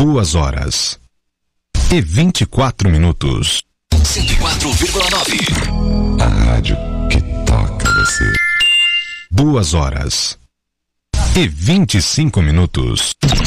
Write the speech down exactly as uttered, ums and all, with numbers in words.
Duas horas e vinte e quatro minutos. cento e quatro vírgula nove. A rádio que toca você. Duas horas e vinte e cinco minutos.